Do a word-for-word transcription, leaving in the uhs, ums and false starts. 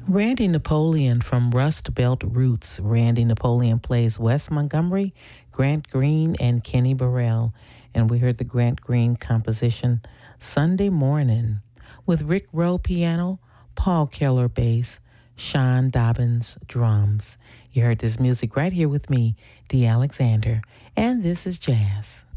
Randy Napoleon from Rust Belt Roots. Randy Napoleon plays Wes Montgomery, Grant Green, and Kenny Burrell. And we heard the Grant Green composition Sunday Morning with Rick Rowe piano, Paul Keller bass, Sean Dobbins drums. You heard this music right here with me, Dee Alexander, and this is Jazz.